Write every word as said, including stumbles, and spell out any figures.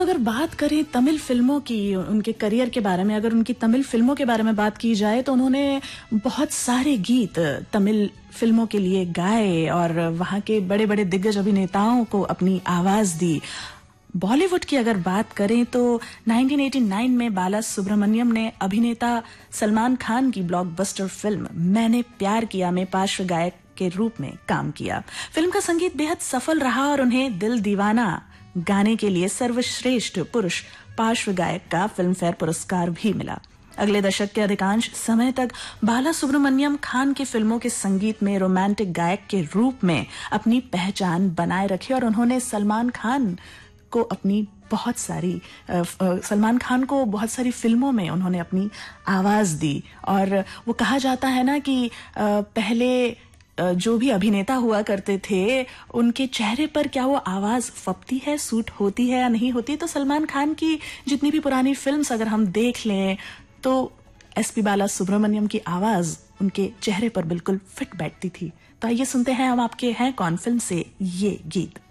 अगर बात करें तमिल फिल्मों की, उनके करियर के बारे में, अगर उनकी तमिल फिल्मों के बारे में बात की जाए तो उन्होंने बहुत सारे गीत तमिल फिल्मों के लिए गाए और वहाँ के बड़े बड़े दिग्गज अभिनेताओं को अपनी आवाज दी। बॉलीवुड की अगर बात करें तो उन्नीस सौ नवासी में बाला सुब्रमण्यम ने अभिनेता सलमान खान की ब्लॉकबस्टर फिल्म मैंने प्यार किया में पार्श्व गायक के रूप में काम किया। फिल्म का संगीत बेहद सफल रहा और उन्हें दिल दीवाना गाने के लिए सर्वश्रेष्ठ पुरुष पार्श्व गायक का फिल्म फेयर पुरस्कार भी मिला। अगले दशक के अधिकांश समय तक बाला सुब्रमण्यम खान की फिल्मों के संगीत में रोमांटिक गायक के रूप में अपनी पहचान बनाए रखी और उन्होंने सलमान खान को अपनी बहुत सारी सलमान खान को बहुत सारी फिल्मों में उन्होंने अपनी आवाज दी। और वो कहा जाता है ना कि पहले जो भी अभिनेता हुआ करते थे उनके चेहरे पर क्या वो आवाज फपती है, सूट होती है या नहीं होती। तो सलमान खान की जितनी भी पुरानी फिल्म्स अगर हम देख लें तो एसपी बाला सुब्रमण्यम की आवाज उनके चेहरे पर बिल्कुल फिट बैठती थी। तो आइए सुनते हैं हम आपके हैं कौन फिल्म से ये गीत।